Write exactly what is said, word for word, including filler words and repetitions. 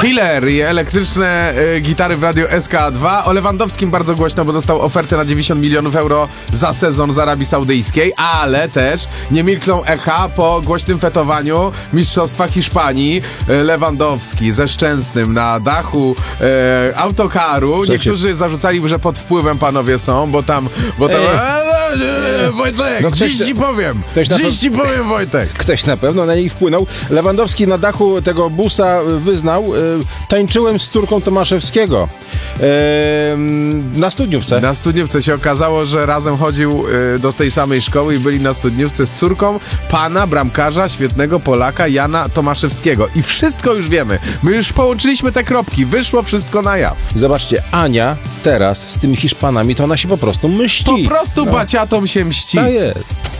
Killer i elektryczne y, gitary w radiu S K dwa. O Lewandowskim bardzo głośno, bo dostał ofertę na dziewięćdziesiąt milionów euro za sezon z Arabii Saudyjskiej, ale też nie milkną echa po głośnym fetowaniu Mistrzostwa Hiszpanii. y, Lewandowski ze Szczęsnym na dachu y, autokaru. Słuchajcie. Niektórzy zarzucali, że pod wpływem panowie są, bo tam... Bo tam Ej. e, e, Wojtek, No ktoś dziś te- ci powiem, ktoś na dziś pe- ci powiem, Wojtek. Ktoś na pewno na niej wpłynął. Lewandowski na dachu tego busa wyznał, y, tańczyłem z córką Tomaszewskiego y, na studniówce. Na studniówce się okazało, że razem chodził y, do tej samej szkoły i byli na studniówce z córką pana bramkarza, świetnego Polaka Jana Tomaszewskiego. I wszystko już wiemy. My już połączyliśmy te kropki. Wyszło wszystko na jaw. Zobaczcie, Ania teraz z tymi Hiszpanami, to ona się po prostu mści. Po prostu No. baciatom się mści. To jest.